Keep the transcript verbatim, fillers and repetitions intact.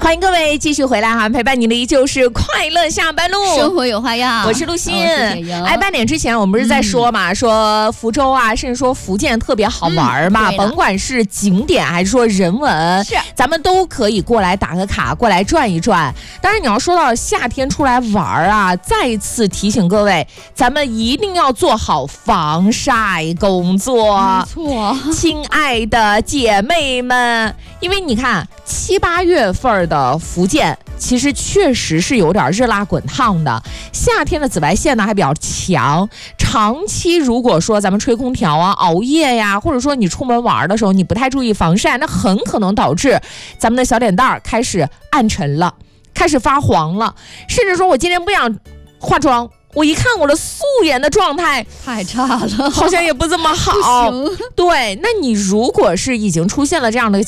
欢迎各位继续回来哈，陪伴你的依旧是快乐下班路， 生活有花样。 我是陆欣。 哦、 哎，半点之前我们不是在说嘛，嗯、说福州啊，甚至说福建特别好玩嘛，嗯、甭管是景点还是说人文， 是咱们都可以过来打个卡，过来转一转。当然，你要说到夏天出来玩啊，再次提醒各位，咱们一定要做好防晒工作。 没错， 亲爱的姐妹们，因为你看七八月份的福建其实确实是有点热辣滚烫的，夏天的紫外线呢还比较强，长期如果说咱们吹空调啊、熬夜呀，或者说你出门玩的时候你不太注意防晒，那很可能导致咱们的小脸蛋儿开始暗沉了，开始发黄了，甚至说我今天不想化妆，我一看我的素颜的状态太差了， 好像也不这么好。对，那你如果是已经出现了这样的